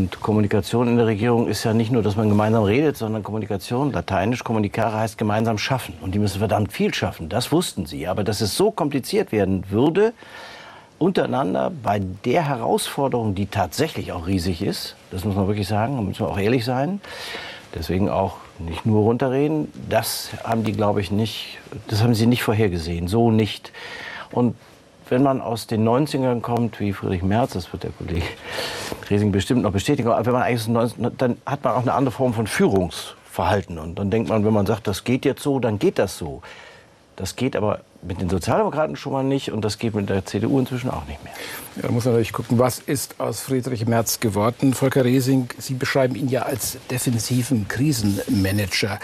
Und Kommunikation in der Regierung ist ja nicht nur, dass man gemeinsam redet, sondern Kommunikation, lateinisch communicare, heißt gemeinsam schaffen. Und die müssen verdammt viel schaffen, das wussten sie. Aber dass es so kompliziert werden würde, untereinander bei der Herausforderung, die tatsächlich auch riesig ist, das muss man wirklich sagen, da müssen wir auch ehrlich sein, deswegen auch nicht nur runterreden, das haben die, glaube ich, nicht, das haben sie nicht vorhergesehen, so nicht. Und wenn man aus den 90ern kommt, wie Friedrich Merz, das wird der Kollege Resing bestimmt noch bestätigen, aber wenn man eigentlich dann hat man auch eine andere Form von Führungsverhalten. Und dann denkt man, wenn man sagt, das geht jetzt so, dann geht das so. Das geht aber mit den Sozialdemokraten schon mal nicht und das geht mit der CDU inzwischen auch nicht mehr. Ja, da muss man natürlich gucken, was ist aus Friedrich Merz geworden. Volker Resing, Sie beschreiben ihn ja als defensiven Krisenmanager.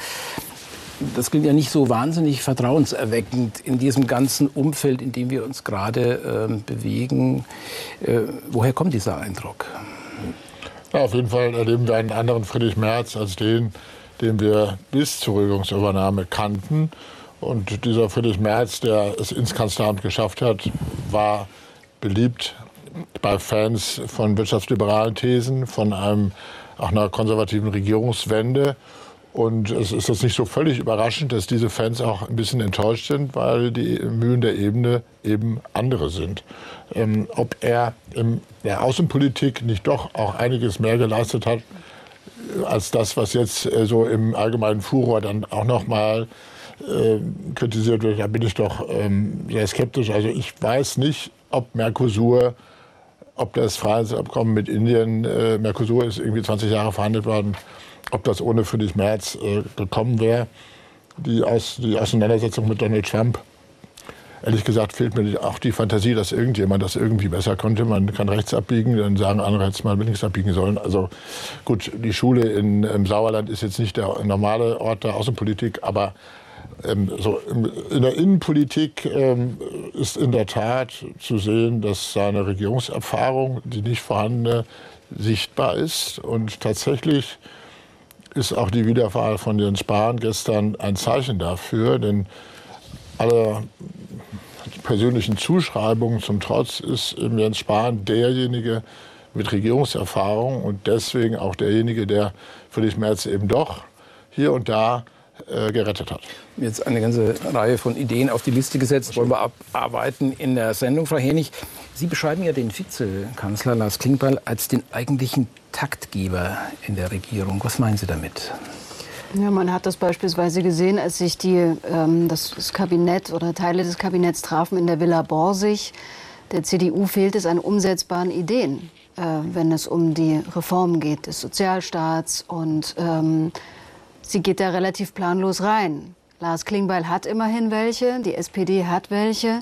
Das klingt ja nicht so wahnsinnig vertrauenserweckend in diesem ganzen Umfeld, in dem wir uns gerade bewegen. Woher kommt dieser Eindruck? Ja, auf jeden Fall erleben wir einen anderen Friedrich Merz als den wir bis zur Regierungsübernahme kannten. Und dieser Friedrich Merz, der es ins Kanzleramt geschafft hat, war beliebt bei Fans von wirtschaftsliberalen Thesen, von auch einer konservativen Regierungswende. Und es ist jetzt nicht so völlig überraschend, dass diese Fans auch ein bisschen enttäuscht sind, weil die Mühlen der Ebene eben andere sind. Ob er in der Außenpolitik nicht doch auch einiges mehr geleistet hat, als das, was jetzt so im allgemeinen Furor dann auch noch mal kritisiert wird, da bin ich doch sehr skeptisch. Also ich weiß nicht, ob Mercosur, ob das Freihandelsabkommen mit Indien, Mercosur ist irgendwie 20 Jahre verhandelt worden, ob das ohne Friedrich Merz gekommen wäre. Die Auseinandersetzung mit Donald Trump, ehrlich gesagt, fehlt mir auch die Fantasie, dass irgendjemand das irgendwie besser konnte. Man kann rechts abbiegen, dann sagen andere, hätte mal links abbiegen sollen. Also gut, die Schule im Sauerland ist jetzt nicht der normale Ort der Außenpolitik, aber so in der Innenpolitik ist in der Tat zu sehen, dass seine Regierungserfahrung, die nicht vorhandene, sichtbar ist. Und tatsächlich ist auch die Wiederwahl von Jens Spahn gestern ein Zeichen dafür, denn alle persönlichen Zuschreibungen zum Trotz ist Jens Spahn derjenige mit Regierungserfahrung und deswegen auch derjenige, der Friedrich Merz eben doch hier und da gerettet hat. Jetzt eine ganze Reihe von Ideen auf die Liste gesetzt, wollen wir abarbeiten in der Sendung. Frau Hennig, Sie beschreiben ja den Vizekanzler Lars Klingbeil als den eigentlichen Taktgeber in der Regierung. Was meinen Sie damit? Ja, man hat das beispielsweise gesehen, als sich das Kabinett oder Teile des Kabinetts trafen in der Villa Borsig. Der CDU fehlt es an umsetzbaren Ideen, wenn es um die Reformen geht des Sozialstaats und sie geht da relativ planlos rein. Lars Klingbeil hat immerhin welche, die SPD hat welche.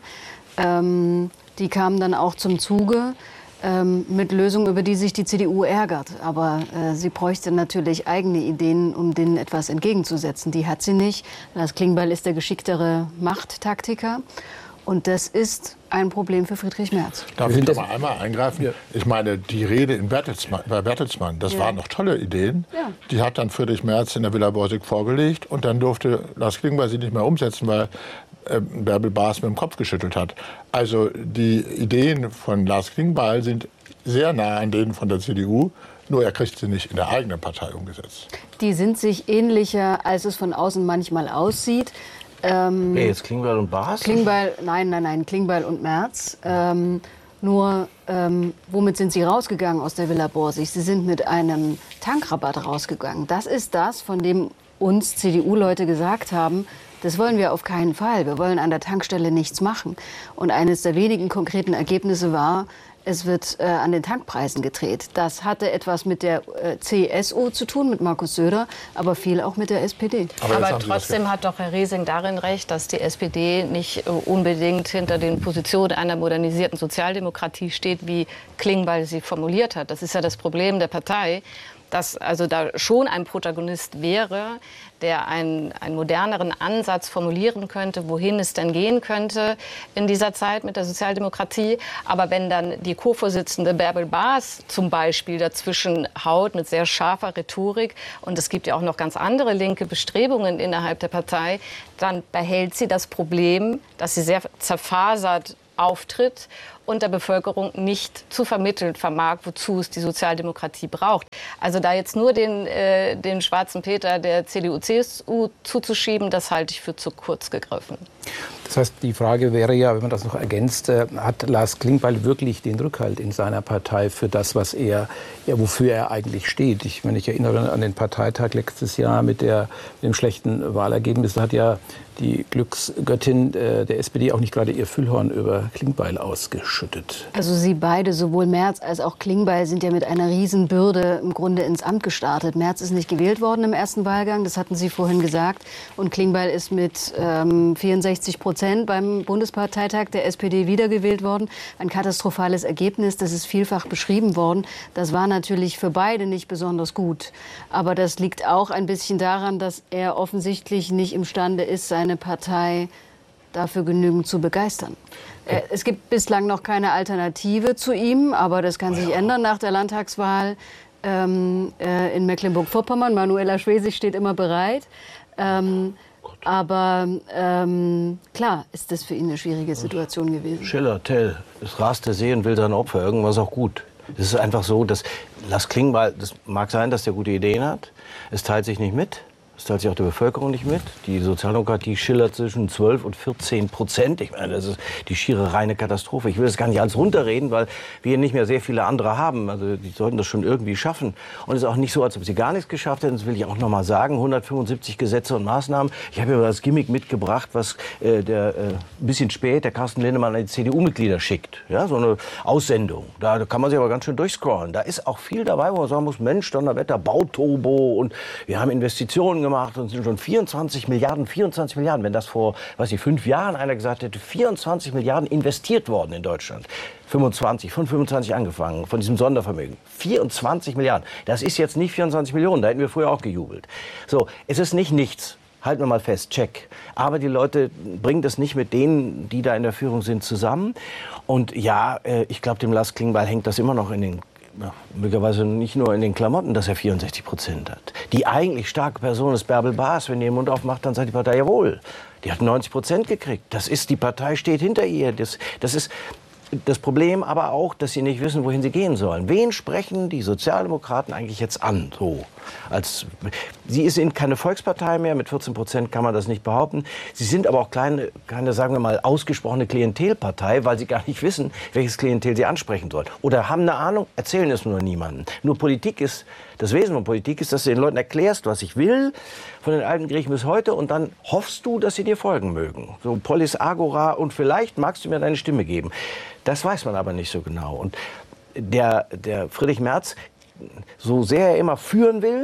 Die kamen dann auch zum Zuge mit Lösungen, über die sich die CDU ärgert. Aber sie bräuchte natürlich eigene Ideen, um denen etwas entgegenzusetzen. Die hat sie nicht. Lars Klingbeil ist der geschicktere Machttaktiker. Und das ist ein Problem für Friedrich Merz. Darf ich da mal einmal eingreifen? Ja. Ich meine, die Rede bei Bertelsmann, das waren noch tolle Ideen. Ja. Die hat dann Friedrich Merz in der Villa Borsig vorgelegt. Und dann durfte Lars Klingbeil sie nicht mehr umsetzen, weil Bärbel Baas mit dem Kopf geschüttelt hat. Also die Ideen von Lars Klingbeil sind sehr nah an denen von der CDU. Nur er kriegt sie nicht in der eigenen Partei umgesetzt. Die sind sich ähnlicher, als es von außen manchmal aussieht. Jetzt Klingbeil und Baas? Nein, Klingbeil und Merz. Womit sind Sie rausgegangen aus der Villa Borsig? Sie sind mit einem Tankrabatt rausgegangen. Das ist das, von dem uns CDU-Leute gesagt haben, das wollen wir auf keinen Fall. Wir wollen an der Tankstelle nichts machen. Und eines der wenigen konkreten Ergebnisse war, es wird an den Tankpreisen gedreht. Das hatte etwas mit der CSU zu tun, mit Markus Söder, aber viel auch mit der SPD. Aber trotzdem hat doch Herr Resing darin recht, dass die SPD nicht unbedingt hinter den Positionen einer modernisierten Sozialdemokratie steht, wie Klingbeil sie formuliert hat. Das ist ja das Problem der Partei, dass also da schon ein Protagonist wäre, der einen moderneren Ansatz formulieren könnte, wohin es denn gehen könnte in dieser Zeit mit der Sozialdemokratie. Aber wenn dann die Co-Vorsitzende Bärbel Baas zum Beispiel dazwischen haut mit sehr scharfer Rhetorik, und es gibt ja auch noch ganz andere linke Bestrebungen innerhalb der Partei, dann behält sie das Problem, dass sie sehr zerfasert auftritt und der Bevölkerung nicht zu vermitteln vermag, wozu es die Sozialdemokratie braucht. Also da jetzt nur den schwarzen Peter der CDU-CSU zuzuschieben, das halte ich für zu kurz gegriffen. Das heißt, die Frage wäre ja, wenn man das noch ergänzt, hat Lars Klingbeil wirklich den Rückhalt in seiner Partei für das, was wofür er eigentlich steht? Ich erinnere an den Parteitag letztes Jahr mit dem schlechten Wahlergebnis. Da hat ja die Glücksgöttin der SPD auch nicht gerade ihr Füllhorn über Klingbeil ausgeschüttet. Also Sie beide, sowohl Merz als auch Klingbeil, sind ja mit einer Riesenbürde im Grunde ins Amt gestartet. Merz ist nicht gewählt worden im ersten Wahlgang, das hatten Sie vorhin gesagt. Und Klingbeil ist mit 64% beim Bundesparteitag der SPD wiedergewählt worden. Ein katastrophales Ergebnis, das ist vielfach beschrieben worden. Das war natürlich für beide nicht besonders gut. Aber das liegt auch ein bisschen daran, dass er offensichtlich nicht imstande ist, seine Partei dafür genügend zu begeistern. Es gibt bislang noch keine Alternative zu ihm, aber das kann sich ändern nach der Landtagswahl in Mecklenburg-Vorpommern. Manuela Schwesig steht immer bereit. Aber klar ist das für ihn eine schwierige Situation gewesen. Schiller, Tell, es rast der See und will sein Opfer. Irgendwas auch gut. Es ist einfach so, dass Lars Klingbeil, das mag sein, dass der gute Ideen hat. Es teilt sich nicht mit. Das teilt sich auch der Bevölkerung nicht mit. Die Sozialdemokratie schillert zwischen 12 und 14%. Ich meine, das ist die schiere reine Katastrophe. Ich will das gar nicht alles runterreden, weil wir nicht mehr sehr viele andere haben. Also die sollten das schon irgendwie schaffen. Und es ist auch nicht so, als ob sie gar nichts geschafft hätten. Das will ich auch noch mal sagen. 175 Gesetze und Maßnahmen. Ich habe ja das Gimmick mitgebracht, was ein bisschen spät der Carsten Linnemann an die CDU-Mitglieder schickt. Ja, so eine Aussendung. Da kann man sich aber ganz schön durchscrollen. Da ist auch viel dabei, wo man sagen muss, Mensch, Donnerwetter, Bauturbo und wir haben Investitionen gemacht und sind schon 24 Milliarden. Wenn das vor, 5 Jahren einer gesagt hätte, 24 Milliarden investiert worden in Deutschland. 25 angefangen, von diesem Sondervermögen. 24 Milliarden. Das ist jetzt nicht 24 Millionen, da hätten wir früher auch gejubelt. So, es ist nicht nichts. Halten wir mal fest, check. Aber die Leute bringen das nicht mit denen, die da in der Führung sind, zusammen. Und ja, ich glaube, dem Lars Klingbeil hängt das immer noch in den möglicherweise nicht nur in den Klamotten, dass er 64% hat. Die eigentlich starke Person ist Bärbel Baas. Wenn die den Mund aufmacht, dann sagt die Partei, jawohl, die hat 90% gekriegt. Die Partei steht hinter ihr. Das ist das Problem aber auch, dass sie nicht wissen, wohin sie gehen sollen. Wen sprechen die Sozialdemokraten eigentlich jetzt an? Sie ist eben keine Volkspartei mehr, mit 14% kann man das nicht behaupten. Sie sind aber auch keine, sagen wir mal, ausgesprochene Klientelpartei, weil sie gar nicht wissen, welches Klientel sie ansprechen sollen. Oder haben eine Ahnung, erzählen es nur niemandem. Das Wesen von Politik ist, dass du den Leuten erklärst, was ich will, von den alten Griechen bis heute, und dann hoffst du, dass sie dir folgen mögen. So Polis Agora, und vielleicht magst du mir deine Stimme geben. Das weiß man aber nicht so genau. Und der Friedrich Merz, so sehr er immer führen will,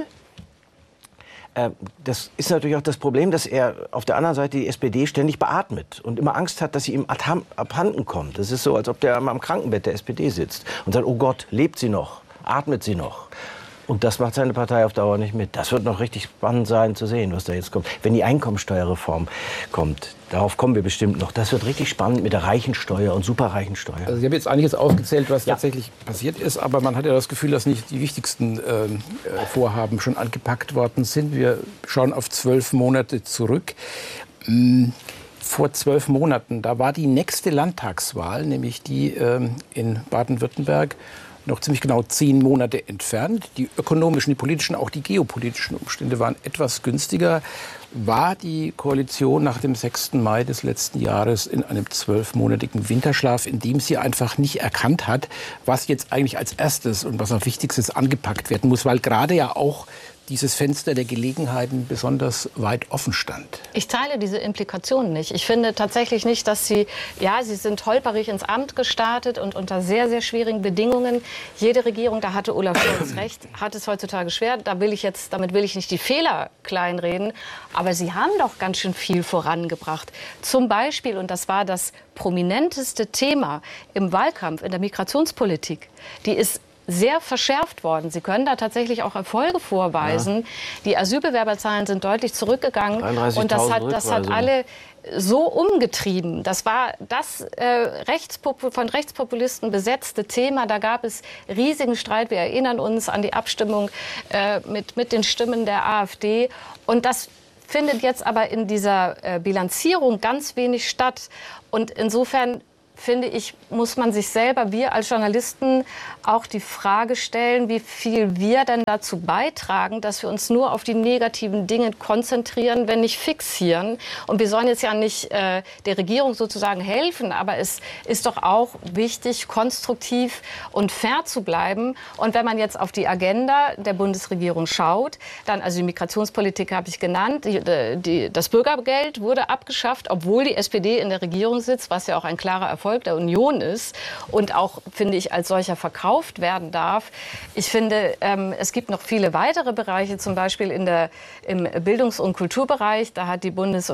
das ist natürlich auch das Problem, dass er auf der anderen Seite die SPD ständig beatmet und immer Angst hat, dass sie ihm abhanden kommt. Das ist so, als ob der am Krankenbett der SPD sitzt und sagt, oh Gott, lebt sie noch, atmet sie noch. Und das macht seine Partei auf Dauer nicht mit. Das wird noch richtig spannend sein zu sehen, was da jetzt kommt. Wenn die Einkommensteuerreform kommt, darauf kommen wir bestimmt noch. Das wird richtig spannend mit der Reichensteuer und Superreichensteuer. Also ich habe jetzt einiges aufgezählt, was tatsächlich passiert ist, aber man hat ja das Gefühl, dass nicht die wichtigsten Vorhaben schon angepackt worden sind. Wir schauen auf 12 Monate zurück. Vor 12 Monaten, da war die nächste Landtagswahl, nämlich die in Baden-Württemberg, noch ziemlich genau 10 Monate entfernt. Die ökonomischen, die politischen, auch die geopolitischen Umstände waren etwas günstiger. War die Koalition nach dem 6. Mai des letzten Jahres in einem 12-monatigen Winterschlaf, in dem sie einfach nicht erkannt hat, was jetzt eigentlich als erstes und was am wichtigstes angepackt werden muss, weil gerade ja auch dieses Fenster der Gelegenheiten besonders weit offen stand. Ich teile diese Implikationen nicht. Ich finde tatsächlich nicht, dass sie sind holperig ins Amt gestartet und unter sehr, sehr schwierigen Bedingungen. Jede Regierung, da hatte Olaf Scholz recht, hat es heutzutage schwer. Damit will ich nicht die Fehler kleinreden. Aber sie haben doch ganz schön viel vorangebracht. Zum Beispiel, und das war das prominenteste Thema im Wahlkampf, in der Migrationspolitik, die ist sehr verschärft worden. Sie können da tatsächlich auch Erfolge vorweisen. Ja. Die Asylbewerberzahlen sind deutlich zurückgegangen. Und das hat alle so umgetrieben. Das war das von Rechtspopulisten besetzte Thema. Da gab es riesigen Streit. Wir erinnern uns an die Abstimmung mit den Stimmen der AfD. Und das findet jetzt aber in dieser Bilanzierung ganz wenig statt. Und insofern finde ich, muss man sich selber, wir als Journalisten, auch die Frage stellen, wie viel wir denn dazu beitragen, dass wir uns nur auf die negativen Dinge konzentrieren, wenn nicht fixieren. Und wir sollen jetzt ja nicht der Regierung sozusagen helfen, aber es ist doch auch wichtig, konstruktiv und fair zu bleiben. Und wenn man jetzt auf die Agenda der Bundesregierung schaut, dann, also die Migrationspolitik habe ich genannt, das Bürgergeld wurde abgeschafft, obwohl die SPD in der Regierung sitzt, was ja auch ein klarer Erfolg der Union ist und auch, finde ich, als solcher verkauft werden darf. Ich finde, es gibt noch viele weitere Bereiche, zum Beispiel im Bildungs- und Kulturbereich. Da hat die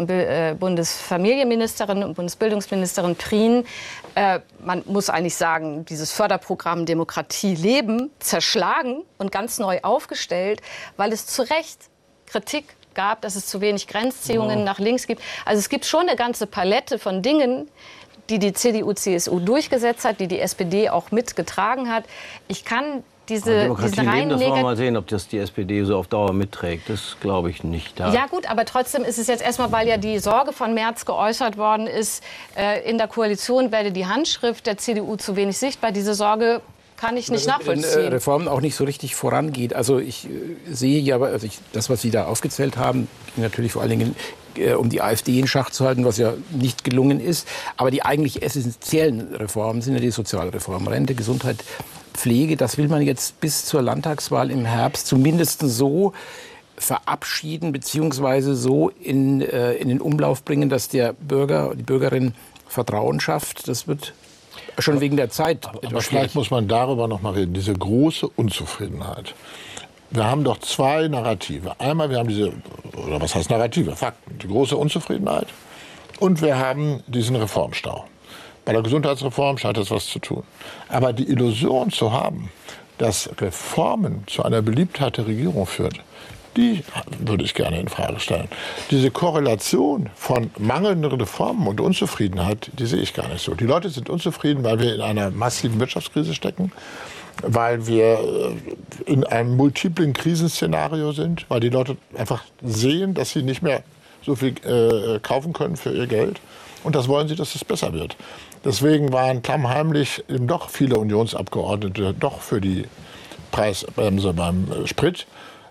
Bundesfamilienministerin und Bundesbildungsministerin Prien, man muss eigentlich sagen, dieses Förderprogramm Demokratie leben, zerschlagen und ganz neu aufgestellt, weil es zu Recht Kritik gab, dass es zu wenig Grenzziehungen nach links gibt. Also es gibt schon eine ganze Palette von Dingen, die CDU, CSU durchgesetzt hat, die die SPD auch mitgetragen hat. Ich kann diese rein das wollen wir mal sehen, ob das die SPD so auf Dauer mitträgt. Das glaube ich nicht. Ja gut, aber trotzdem ist es jetzt erstmal, weil ja die Sorge von Merz geäußert worden ist, in der Koalition werde die Handschrift der CDU zu wenig sichtbar. Diese Sorge kann ich nicht nachvollziehen. Reformen auch nicht so richtig vorangeht. Also ich sehe ja, das, was Sie da aufgezählt haben, ging natürlich vor allen Dingen um die AfD in Schach zu halten, was ja nicht gelungen ist. Aber die eigentlich essentiellen Reformen sind ja die Sozialreformen. Rente, Gesundheit, Pflege. Das will man jetzt bis zur Landtagswahl im Herbst zumindest so verabschieden bzw. so in den Umlauf bringen, dass der Bürger, die Bürgerin Vertrauen schafft. Das wird schon wegen der Zeit. Aber vielleicht muss man darüber noch mal reden, diese große Unzufriedenheit. Wir haben doch zwei Narrative. Einmal, wir haben diese, oder was heißt Narrative? Fakten. Die große Unzufriedenheit. Und wir haben diesen Reformstau. Bei der Gesundheitsreform scheint das was zu tun. Aber die Illusion zu haben, dass Reformen zu einer Beliebtheit der Regierung führt, die würde ich gerne in Frage stellen. Diese Korrelation von mangelnden Reformen und Unzufriedenheit, die sehe ich gar nicht so. Die Leute sind unzufrieden, weil wir in einer massiven Wirtschaftskrise stecken, weil wir in einem multiplen Krisenszenario sind, weil die Leute einfach sehen, dass sie nicht mehr so viel kaufen können für ihr Geld. Und das wollen sie, dass es besser wird. Deswegen waren klammheimlich eben doch viele Unionsabgeordnete doch für die Preisbremse beim Sprit,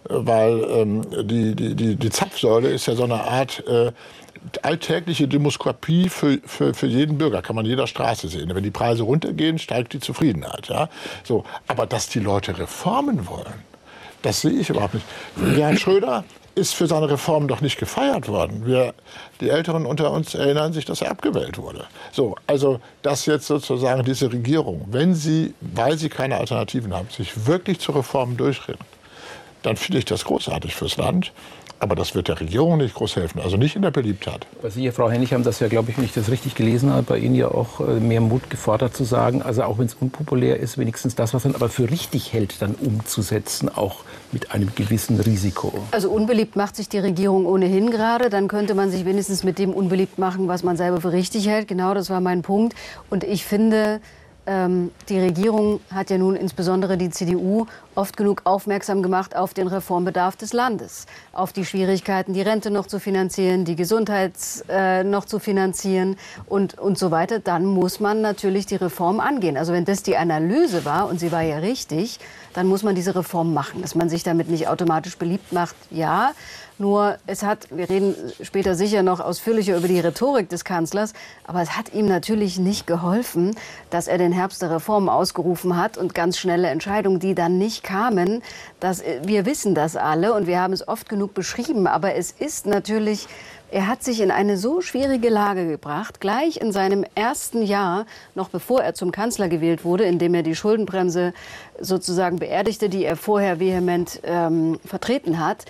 weil die Zapfsäule ist ja so eine Art alltägliche Demoskopie für jeden Bürger, kann man in jeder Straße sehen. Wenn die Preise runtergehen, steigt die Zufriedenheit. Ja? So, aber dass die Leute Reformen wollen, das sehe ich überhaupt nicht. Gerhard Schröder ist für seine Reformen doch nicht gefeiert worden. Die Älteren unter uns erinnern sich, dass er abgewählt wurde. So, also dass jetzt sozusagen diese Regierung, wenn sie, weil sie keine Alternativen haben, sich wirklich zu Reformen durchringen, dann finde ich das großartig fürs Land. Aber das wird der Regierung nicht groß helfen, also nicht in der Beliebtheit. Bei Sie, Frau Hennig, haben das ja, glaube ich, wenn ich das richtig gelesen habe, bei Ihnen ja auch mehr Mut gefordert zu sagen, also auch wenn es unpopulär ist, wenigstens das, was man aber für richtig hält, dann umzusetzen, auch mit einem gewissen Risiko. Also unbeliebt macht sich die Regierung ohnehin gerade, dann könnte man sich wenigstens mit dem unbeliebt machen, was man selber für richtig hält. Genau, das war mein Punkt. Und ich finde, die Regierung hat ja nun insbesondere die CDU oft genug aufmerksam gemacht auf den Reformbedarf des Landes, auf die Schwierigkeiten, die Rente noch zu finanzieren, die Gesundheit noch zu finanzieren und so weiter. Dann muss man natürlich die Reform angehen. Also wenn das die Analyse war, und sie war ja richtig, dann muss man diese Reform machen. Dass man sich damit nicht automatisch beliebt macht, ja. Nur wir reden später sicher noch ausführlicher über die Rhetorik des Kanzlers, aber es hat ihm natürlich nicht geholfen, dass er den Herbst der Reformen ausgerufen hat und ganz schnelle Entscheidungen, die dann nicht kamen. Wir wissen das alle und wir haben es oft genug beschrieben, aber es ist natürlich, er hat sich in eine so schwierige Lage gebracht, gleich in seinem ersten Jahr, noch bevor er zum Kanzler gewählt wurde, indem er die Schuldenbremse sozusagen beerdigte, die er vorher vehement vertreten hat.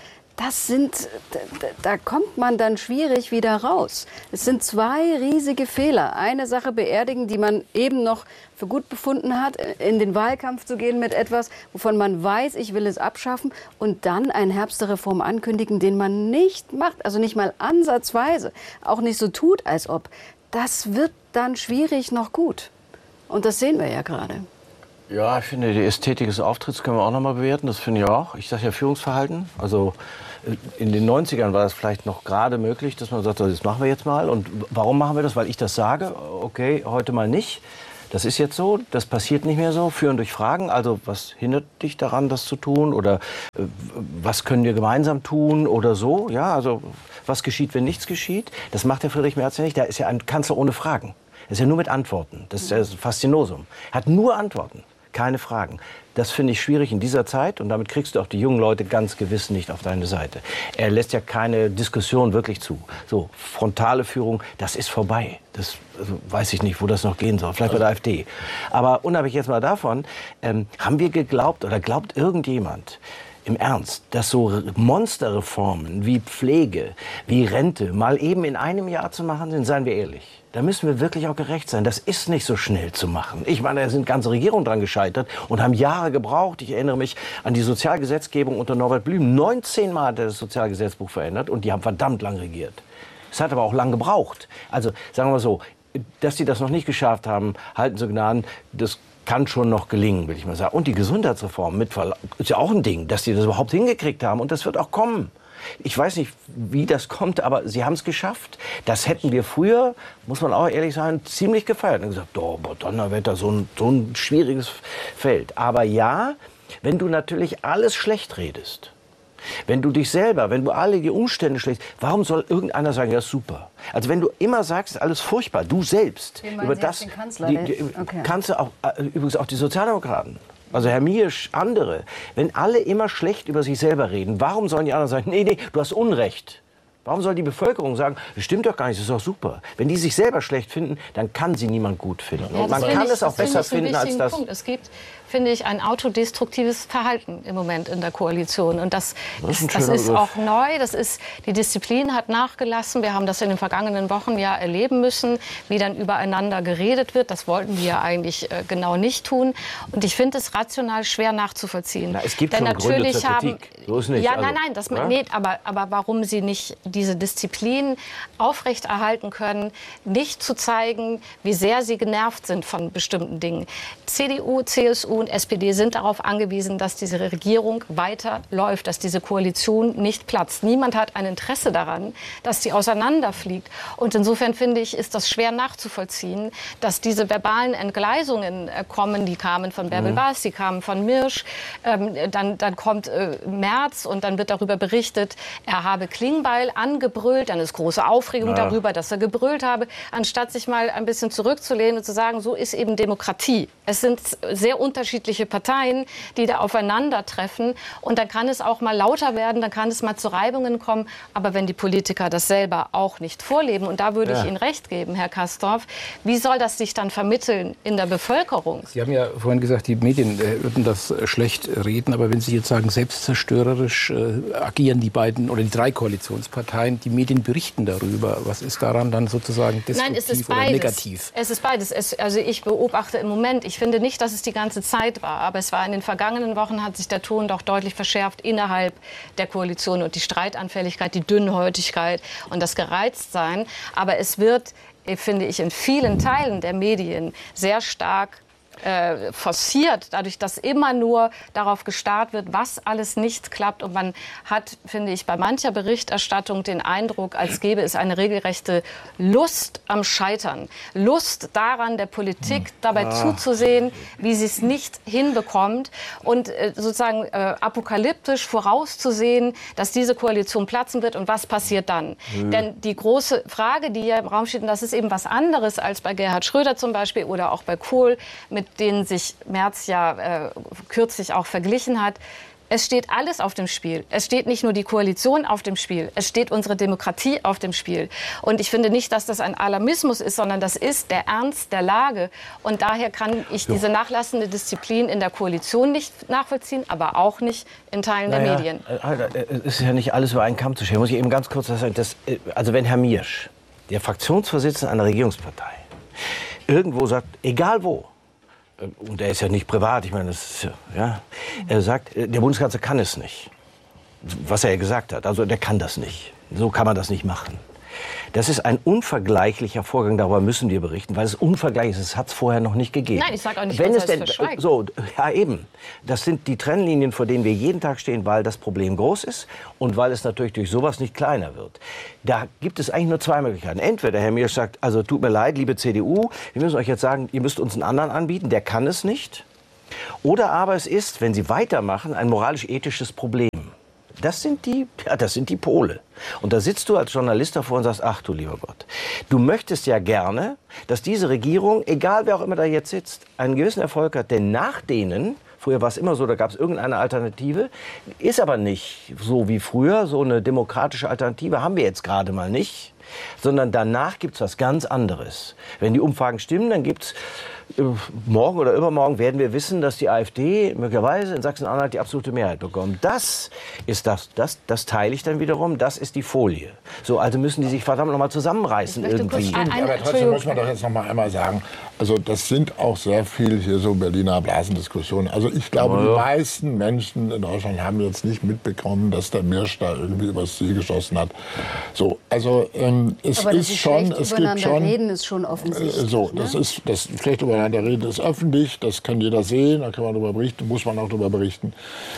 Da kommt man dann schwierig wieder raus. Es sind zwei riesige Fehler. Eine Sache beerdigen, die man eben noch für gut befunden hat, in den Wahlkampf zu gehen mit etwas, wovon man weiß, ich will es abschaffen, und dann einen Herbst der Reform ankündigen, den man nicht macht, also nicht mal ansatzweise, auch nicht so tut, als ob. Das wird dann schwierig noch gut. Und das sehen wir ja gerade. Ja, ich finde, die Ästhetik des Auftritts können wir auch noch mal bewerten. Das finde ich auch. Ich sage ja Führungsverhalten. Also in den 90ern war das vielleicht noch gerade möglich, dass man sagt, das machen wir jetzt mal. Und warum machen wir das? Weil ich das sage. Okay, heute mal nicht. Das ist jetzt so, das passiert nicht mehr so. Führen durch Fragen. Also was hindert dich daran, das zu tun? Oder was können wir gemeinsam tun? Oder so. Ja, also was geschieht, wenn nichts geschieht? Das macht der Friedrich Merz ja nicht. Der ist ja ein Kanzler ohne Fragen. Er ist ja nur mit Antworten. Das ist ja das Faszinosum. Er hat nur Antworten. Keine Fragen. Das finde ich schwierig in dieser Zeit und damit kriegst du auch die jungen Leute ganz gewiss nicht auf deine Seite. Er lässt ja keine Diskussion wirklich zu. So, frontale Führung, das ist vorbei. Das weiß ich nicht, wo das noch gehen soll. Vielleicht bei der AfD. Aber unabhängig jetzt mal davon, haben wir geglaubt oder glaubt irgendjemand im Ernst, dass so Monsterreformen wie Pflege, wie Rente mal eben in einem Jahr zu machen sind, seien wir ehrlich. Da müssen wir wirklich auch gerecht sein. Das ist nicht so schnell zu machen. Ich meine, da sind ganze Regierungen dran gescheitert und haben Jahre gebraucht. Ich erinnere mich an die Sozialgesetzgebung unter Norbert Blüm. 19 Mal hat er das Sozialgesetzbuch verändert und die haben verdammt lang regiert. Es hat aber auch lang gebraucht. Also sagen wir mal so, dass sie das noch nicht geschafft haben, halten Sie Gnaden, das kann schon noch gelingen, will ich mal sagen. Und die Gesundheitsreform ist ja auch ein Ding, dass die das überhaupt hingekriegt haben. Und das wird auch kommen. Ich weiß nicht, wie das kommt, aber sie haben es geschafft. Das hätten wir früher, muss man auch ehrlich sagen, ziemlich gefeiert. Und gesagt, oh, Donnerwetter, so ein schwieriges Feld. Aber ja, wenn du natürlich alles schlecht redest, wenn du dich selber, wenn du alle die Umstände schlecht, warum soll irgendeiner sagen, ja, ist super? Also wenn du immer sagst, ist alles furchtbar, du selbst, über das, kannst du auch, übrigens auch die Sozialdemokraten. Also Herr Miersch, andere, wenn alle immer schlecht über sich selber reden, warum sollen die anderen sagen, nee, du hast Unrecht? Warum soll die Bevölkerung sagen, das stimmt doch gar nicht, das ist doch super. Wenn die sich selber schlecht finden, dann kann sie niemand gut finden. Ja, und man kann es auch besser finden als das. Punkt. Es gibt, finde ich, ein autodestruktives Verhalten im Moment in der Koalition. Und das ist auch neu. Die Disziplin hat nachgelassen. Wir haben das in den vergangenen Wochen ja erleben müssen, wie dann übereinander geredet wird. Das wollten wir ja eigentlich genau nicht tun. Und ich finde es rational schwer nachzuvollziehen. Na, es gibt schon Gründe zur Kritik. So ist nicht. Ja, nein, aber warum sie nicht diese Disziplin aufrechterhalten können, nicht zu zeigen, wie sehr sie genervt sind von bestimmten Dingen. CDU, CSU und SPD sind darauf angewiesen, dass diese Regierung weiterläuft, dass diese Koalition nicht platzt. Niemand hat ein Interesse daran, dass sie auseinanderfliegt. Und insofern finde ich, ist das schwer nachzuvollziehen, dass diese verbalen Entgleisungen kommen. Die kamen von Bärbel Bas, die kamen von Miersch. Dann kommt Merz und dann wird darüber berichtet, er habe Klingbeil angebrüllt. Dann ist große Aufregung darüber, dass er gebrüllt habe, anstatt sich mal ein bisschen zurückzulehnen und zu sagen, so ist eben Demokratie. Es sind sehr unterschiedliche Parteien, die da aufeinandertreffen. Und dann kann es auch mal lauter werden, dann kann es mal zu Reibungen kommen. Aber wenn die Politiker das selber auch nicht vorleben, und da würde ich Ihnen recht geben, Herr Castorf, wie soll das sich dann vermitteln in der Bevölkerung? Sie haben ja vorhin gesagt, die Medien würden das schlecht reden. Aber wenn Sie jetzt sagen, selbstzerstörerisch agieren die beiden oder die drei Koalitionsparteien, die Medien berichten darüber. Was ist daran dann sozusagen destruktiv oder negativ? Es ist beides. Also ich beobachte im Moment, ich finde nicht, dass es die ganze Zeit war, aber es war in den vergangenen Wochen, hat sich der Ton doch deutlich verschärft innerhalb der Koalition und die Streitanfälligkeit, die Dünnhäutigkeit und das Gereiztsein. Aber es wird, finde ich, in vielen Teilen der Medien sehr stark forciert, dadurch, dass immer nur darauf gestarrt wird, was alles nicht klappt. Und man hat, finde ich, bei mancher Berichterstattung den Eindruck, als gäbe es eine regelrechte Lust am Scheitern. Lust daran, der Politik dabei zuzusehen, wie sie es nicht hinbekommt. Und sozusagen apokalyptisch vorauszusehen, dass diese Koalition platzen wird. Und was passiert dann? Denn die große Frage, die ja im Raum steht, und das ist eben was anderes als bei Gerhard Schröder zum Beispiel oder auch bei Kohl, mit denen sich Merz ja kürzlich auch verglichen hat. Es steht alles auf dem Spiel. Es steht nicht nur die Koalition auf dem Spiel. Es steht unsere Demokratie auf dem Spiel. Und ich finde nicht, dass das ein Alarmismus ist, sondern das ist der Ernst der Lage. Und daher kann ich diese nachlassende Disziplin in der Koalition nicht nachvollziehen, aber auch nicht in Teilen der Medien. Es ist ja nicht alles über einen Kamm zu scheren. Muss ich eben ganz kurz sagen. Also wenn Herr Miersch, der Fraktionsvorsitzende einer Regierungspartei, irgendwo sagt, egal wo, und er ist ja nicht privat, ich meine, das ist, er sagt, der Bundeskanzler kann es nicht. Was er ja gesagt hat, also der kann das nicht. So kann man das nicht machen. Das ist ein unvergleichlicher Vorgang, darüber müssen wir berichten, weil es unvergleichlich ist. Es hat es vorher noch nicht gegeben. Nein, ich sage auch nicht, wenn dass es er denn es verschweigt. so, ja eben. Das sind die Trennlinien, vor denen wir jeden Tag stehen, weil das Problem groß ist und weil es natürlich durch sowas nicht kleiner wird. Da gibt es eigentlich nur zwei Möglichkeiten. Entweder Herr Miersch sagt, also tut mir leid, liebe CDU, wir müssen euch jetzt sagen, ihr müsst uns einen anderen anbieten, der kann es nicht. Oder aber es ist, wenn Sie weitermachen, ein moralisch-ethisches Problem. Das sind die Pole. Und da sitzt du als Journalist davor und sagst, ach du lieber Gott, du möchtest ja gerne, dass diese Regierung, egal wer auch immer da jetzt sitzt, einen gewissen Erfolg hat. Denn nach denen, früher war es immer so, da gab es irgendeine Alternative, ist aber nicht so wie früher, so eine demokratische Alternative haben wir jetzt gerade mal nicht, sondern danach gibt es was ganz anderes. Wenn die Umfragen stimmen, dann gibt es morgen oder übermorgen werden wir wissen, dass die AfD möglicherweise in Sachsen-Anhalt die absolute Mehrheit bekommt. Das ist das teile ich dann wiederum, das ist die Folie. So, also müssen die sich verdammt noch mal zusammenreißen irgendwie. Aber trotzdem muss man doch jetzt noch mal einmal sagen, also das sind auch sehr viel hier so Berliner Blasendiskussionen. Also ich glaube, die meisten Menschen in Deutschland haben jetzt nicht mitbekommen, dass der Miersch da irgendwie übers Ziel geschossen hat. So, also es aber ist schon, es gibt schon reden ist schon offensichtlich. so, das ist das schlecht übereinander reden ist öffentlich, das kann jeder sehen, da kann man darüber berichten, muss man auch darüber berichten.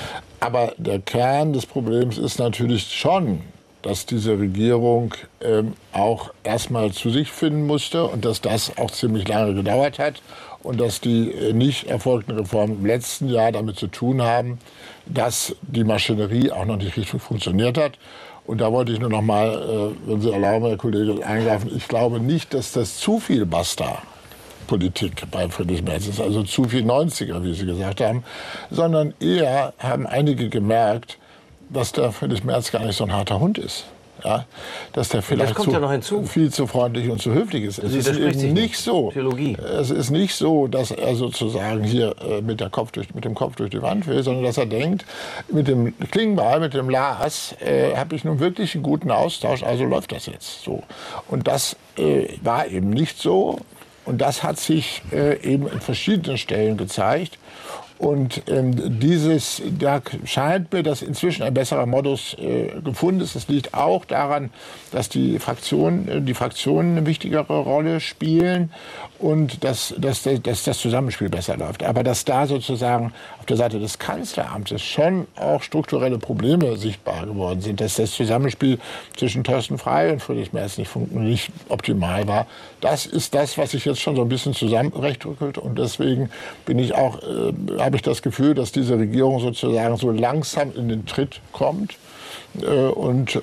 Aber der Kern des Problems ist natürlich schon, dass diese Regierung auch erstmal zu sich finden musste und dass das auch ziemlich lange gedauert hat und dass die nicht erfolgten Reformen im letzten Jahr damit zu tun haben, dass die Maschinerie auch noch nicht richtig funktioniert hat. Und da wollte ich nur noch mal, wenn Sie erlauben, Herr Kollege, eingreifen. Ich glaube nicht, dass das zu viel Basta-Politik bei Friedrich Merz ist, also zu viel 90er, wie Sie gesagt haben, sondern eher haben einige gemerkt, dass der Friedrich Merz gar nicht so ein harter Hund ist. Ja, dass der vielleicht viel zu freundlich und zu höflich ist. Es ist eben nicht so. Theologie. Es ist nicht so, dass er sozusagen hier mit dem Kopf durch die Wand will, sondern dass er denkt, mit dem Klingbeil, mit dem Lars, habe ich nun wirklich einen guten Austausch, also läuft das jetzt so. Und das war eben nicht so. Und das hat sich eben in verschiedenen Stellen gezeigt. Und da scheint mir, dass inzwischen ein besserer Modus gefunden ist. Das liegt auch daran, dass die Fraktionen eine wichtigere Rolle spielen und dass das Zusammenspiel besser läuft. Aber dass da sozusagen auf der Seite des Kanzleramtes schon auch strukturelle Probleme sichtbar geworden sind, dass das Zusammenspiel zwischen Thorsten Frey und Friedrich Merz nicht optimal war, das ist das, was sich jetzt schon so ein bisschen zusammenrechtrückelt. Und deswegen habe ich das Gefühl, dass diese Regierung sozusagen so langsam in den Tritt kommt und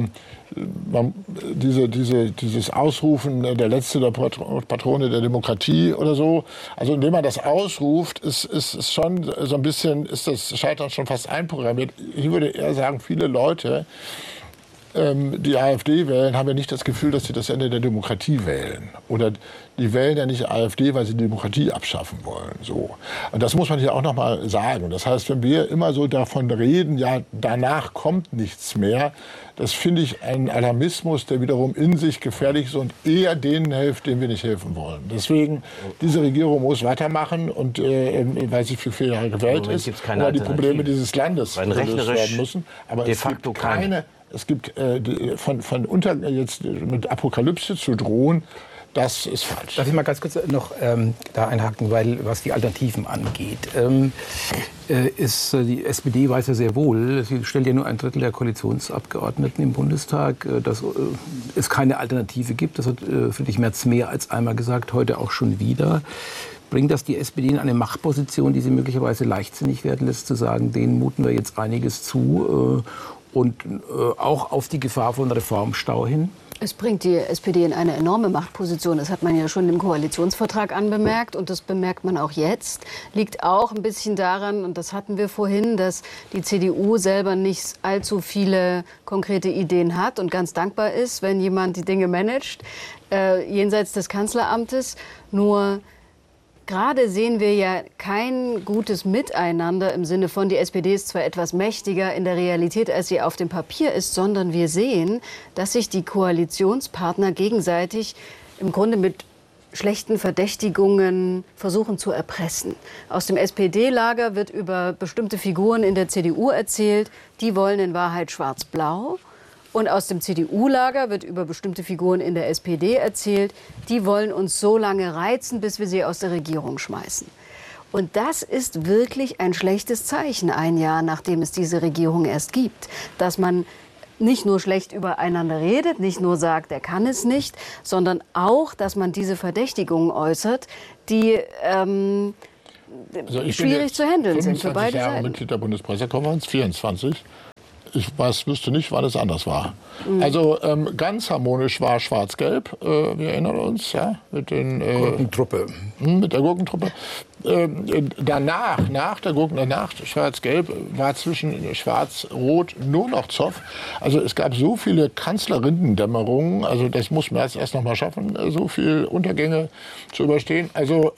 dieses Ausrufen der Letzte der Patrone der Demokratie oder so, also indem man das ausruft, ist schon so ein bisschen, ist das Scheitern schon fast einprogrammiert. Ich würde eher sagen, viele Leute, die AfD wählen, haben ja nicht das Gefühl, dass sie das Ende der Demokratie wählen. Oder die wählen ja nicht AfD, weil sie die Demokratie abschaffen wollen. So. Und das muss man hier auch noch mal sagen. Das heißt, wenn wir immer so davon reden, ja, danach kommt nichts mehr, das finde ich einen Alarmismus, der wiederum in sich gefährlich ist und eher denen hilft, denen wir nicht helfen wollen. Deswegen, diese Regierung muss weitermachen und weil sie für 4 Jahre gewählt ist, weil die Probleme dieses Landes gelöst werden müssen. Aber es gibt keine. Es gibt jetzt mit Apokalypse zu drohen, das ist falsch. Darf ich mal ganz kurz noch da einhaken, weil was die Alternativen angeht, die SPD weiß ja sehr wohl, sie stellt ja nur 1/3 der Koalitionsabgeordneten im Bundestag, dass es keine Alternative gibt. Das hat Friedrich Merz mehr als einmal gesagt, heute auch schon wieder. Bringt das die SPD in eine Machtposition, die sie möglicherweise leichtsinnig werden lässt, zu sagen, denen muten wir jetzt einiges zu und auch auf die Gefahr von Reformstau hin? Es bringt die SPD in eine enorme Machtposition. Das hat man ja schon im Koalitionsvertrag anbemerkt und das bemerkt man auch jetzt. Liegt auch ein bisschen daran, und das hatten wir vorhin, dass die CDU selber nicht allzu viele konkrete Ideen hat und ganz dankbar ist, wenn jemand die Dinge managt, jenseits des Kanzleramtes. Nur gerade sehen wir ja kein gutes Miteinander im Sinne von, die SPD ist zwar etwas mächtiger in der Realität, als sie auf dem Papier ist, sondern wir sehen, dass sich die Koalitionspartner gegenseitig im Grunde mit schlechten Verdächtigungen versuchen zu erpressen. Aus dem SPD-Lager wird über bestimmte Figuren in der CDU erzählt, die wollen in Wahrheit schwarz-blau. Und aus dem CDU-Lager wird über bestimmte Figuren in der SPD erzählt, die wollen uns so lange reizen, bis wir sie aus der Regierung schmeißen. Und das ist wirklich ein schlechtes Zeichen, ein Jahr nachdem es diese Regierung erst gibt, dass man nicht nur schlecht übereinander redet, nicht nur sagt, er kann es nicht, sondern auch, dass man diese Verdächtigungen äußert, die schwierig zu handeln sind für beide Jahre Seiten. Mitglied der Bundespressekonferenz, 24. Ich wüsste nicht, wann es anders war. Also ganz harmonisch war Schwarz-Gelb, wir erinnern uns, ja, mit den Gurkentruppe. Mit der Gurkentruppe. Danach Schwarz-Gelb war zwischen Schwarz-Rot nur noch Zoff. Also es gab so viele Kanzlerinnendämmerungen, also das muss Merz erst noch mal schaffen, so viele Untergänge zu überstehen. Also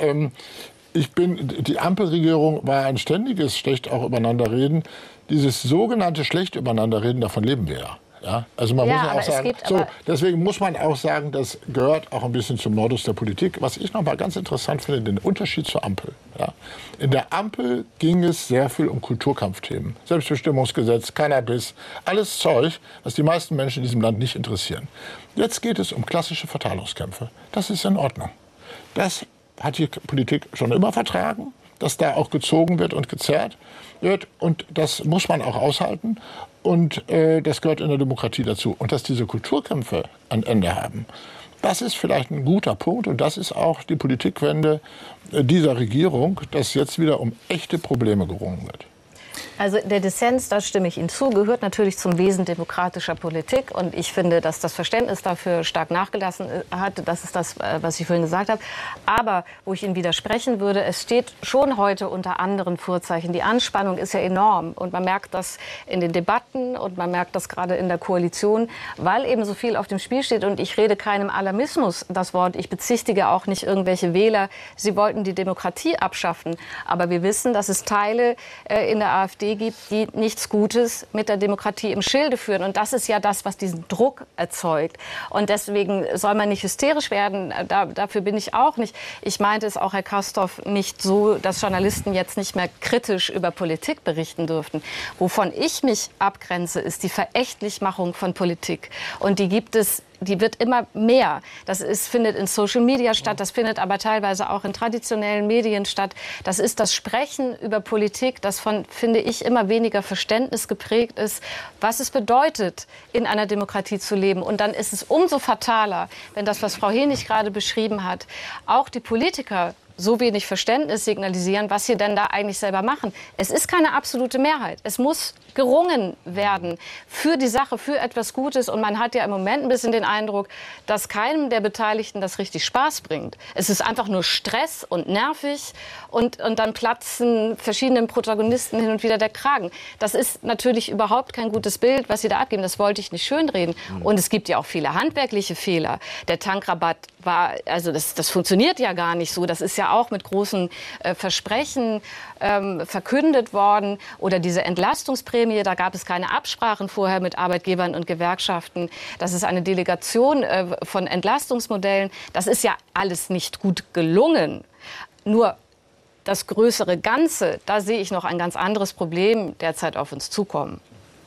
die Ampelregierung war ein ständiges schlecht auch übereinanderreden. Dieses sogenannte schlecht übereinanderreden, davon leben wir ja. Ja, also man muss ja auch sagen, deswegen muss man auch sagen, das gehört auch ein bisschen zum Modus der Politik. Was ich noch mal ganz interessant finde, den Unterschied zur Ampel. Ja. In der Ampel ging es sehr viel um Kulturkampfthemen. Selbstbestimmungsgesetz, Cannabis, alles Zeug, was die meisten Menschen in diesem Land nicht interessieren. Jetzt geht es um klassische Verteilungskämpfe. Das ist in Ordnung. Das hat die Politik schon immer vertragen, dass da auch gezogen wird und gezerrt wird. Und das muss man auch aushalten. Und das gehört in der Demokratie dazu. Und dass diese Kulturkämpfe ein Ende haben, das ist vielleicht ein guter Punkt. Und das ist auch die Politikwende dieser Regierung, dass jetzt wieder um echte Probleme gerungen wird. Also der Dissens, da stimme ich Ihnen zu, gehört natürlich zum Wesen demokratischer Politik. Und ich finde, dass das Verständnis dafür stark nachgelassen hat. Das ist das, was ich vorhin gesagt habe. Aber wo ich Ihnen widersprechen würde, es steht schon heute unter anderen Vorzeichen. Die Anspannung ist ja enorm. Und man merkt das in den Debatten und man merkt das gerade in der Koalition, weil eben so viel auf dem Spiel steht. Und ich rede keinem Alarmismus das Wort. Ich bezichtige auch nicht irgendwelche Wähler. Sie wollten die Demokratie abschaffen. Aber wir wissen, dass es Teile in der AfD gibt, die nichts Gutes mit der Demokratie im Schilde führen. Und das ist ja das, was diesen Druck erzeugt. Und deswegen soll man nicht hysterisch werden. Dafür bin ich auch nicht. Ich meinte es auch, Herr Castorf, nicht so, dass Journalisten jetzt nicht mehr kritisch über Politik berichten dürften. Wovon ich mich abgrenze, ist die Verächtlichmachung von Politik. Und die gibt es. Die wird immer mehr. Das findet in Social Media statt, das findet aber teilweise auch in traditionellen Medien statt. Das ist das Sprechen über Politik, das von, finde ich, immer weniger Verständnis geprägt ist, was es bedeutet, in einer Demokratie zu leben. Und dann ist es umso fataler, wenn das, was Frau Hennig gerade beschrieben hat, auch die Politiker so wenig Verständnis signalisieren, was sie denn da eigentlich selber machen. Es ist keine absolute Mehrheit. Es muss gerungen werden für die Sache, für etwas Gutes. Und man hat ja im Moment ein bisschen den Eindruck, dass keinem der Beteiligten das richtig Spaß bringt. Es ist einfach nur Stress und nervig und dann platzen verschiedenen Protagonisten hin und wieder der Kragen. Das ist natürlich überhaupt kein gutes Bild, was Sie da abgeben. Das wollte ich nicht schönreden. Und es gibt ja auch viele handwerkliche Fehler. Der Tankrabatt war, also das funktioniert ja gar nicht so. Das ist ja auch mit großen Versprechen verkündet worden. Oder diese Entlastungsprämie, da gab es keine Absprachen vorher mit Arbeitgebern und Gewerkschaften. Das ist eine Delegation von Entlastungsmodellen. Das ist ja alles nicht gut gelungen. Nur das größere Ganze, da sehe ich noch ein ganz anderes Problem derzeit auf uns zukommen.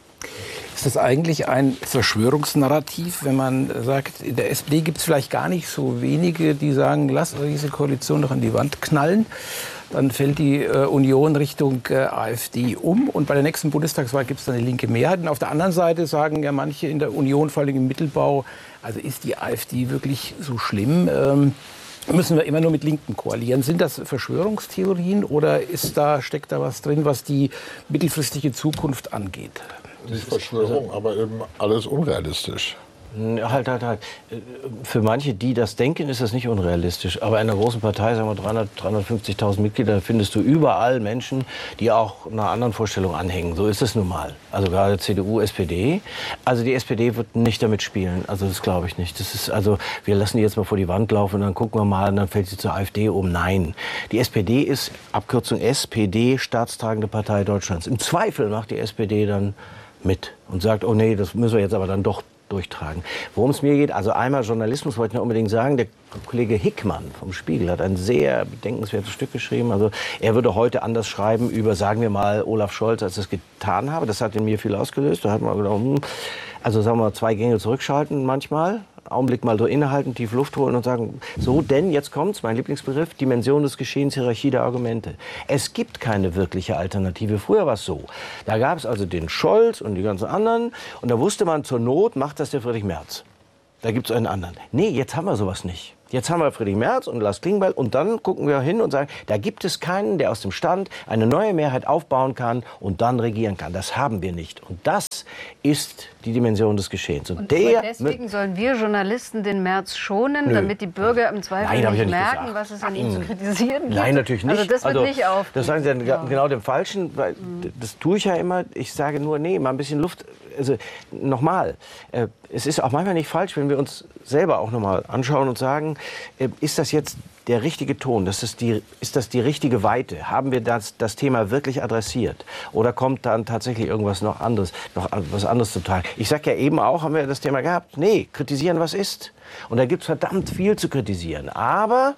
Ist das eigentlich ein Verschwörungsnarrativ, wenn man sagt, in der SPD gibt es vielleicht gar nicht so wenige, die sagen, lass diese Koalition doch an die Wand knallen? Dann fällt die Union Richtung AfD um und bei der nächsten Bundestagswahl gibt es dann eine linke Mehrheit. Und auf der anderen Seite sagen ja manche in der Union, vor allem im Mittelbau, also ist die AfD wirklich so schlimm? Müssen wir immer nur mit Linken koalieren? Sind das Verschwörungstheorien oder steckt da was drin, was die mittelfristige Zukunft angeht? Nicht Verschwörung, aber eben alles unrealistisch. Halt. Für manche, die das denken, ist das nicht unrealistisch. Aber in einer großen Partei, sagen wir 350.000 Mitglieder, findest du überall Menschen, die auch einer anderen Vorstellung anhängen. So ist es nun mal. Also gerade CDU, SPD. Also die SPD wird nicht damit spielen. Also das glaube ich nicht. Das ist, also wir lassen die jetzt mal vor die Wand laufen und dann gucken wir mal und dann fällt sie zur AfD um. Nein. Die SPD ist, Abkürzung SPD, staatstragende Partei Deutschlands. Im Zweifel macht die SPD dann mit und sagt, oh nee, das müssen wir jetzt aber dann doch durchtragen. Worum es mir geht, also einmal Journalismus wollte ich noch unbedingt sagen, der Kollege Hickmann vom Spiegel hat ein sehr bedenkenswertes Stück geschrieben. Also er würde heute anders schreiben über, sagen wir mal, Olaf Scholz, als ich es getan habe. Das hat in mir viel ausgelöst. Da hat man gedacht, also sagen wir mal, 2 Gänge zurückschalten manchmal. Augenblick mal so innehalten, tief Luft holen und sagen, so, denn jetzt kommt's, mein Lieblingsbegriff, Dimension des Geschehens, Hierarchie der Argumente. Es gibt keine wirkliche Alternative. Früher war es so. Da gab es also den Scholz und die ganzen anderen und da wusste man, zur Not macht das der Friedrich Merz. Da gibt es einen anderen. Nee, jetzt haben wir sowas nicht. Jetzt haben wir Friedrich Merz und Lars Klingbeil und dann gucken wir hin und sagen, da gibt es keinen, der aus dem Stand eine neue Mehrheit aufbauen kann und dann regieren kann. Das haben wir nicht. Und das ist die Dimension des Geschehens. Und deswegen sollen wir Journalisten den Merz schonen, damit die Bürger im Zweifel nicht merken, was es an ihm zu kritisieren gibt? Nein, natürlich nicht. Also das wird nicht auf. Das sagen Sie genau dem Falschen. Weil das tue ich ja immer. Ich sage nur, nee, mal ein bisschen Luft. Also nochmal, es ist auch manchmal nicht falsch, wenn wir uns selber auch nochmal anschauen und sagen, ist das jetzt der richtige Ton? Ist das die richtige Weite? Haben wir das Thema wirklich adressiert? Oder kommt dann tatsächlich irgendwas noch was anderes zum Tragen? Ich sage ja eben auch, haben wir das Thema gehabt, nee, kritisieren, was ist. Und da gibt es verdammt viel zu kritisieren. Aber,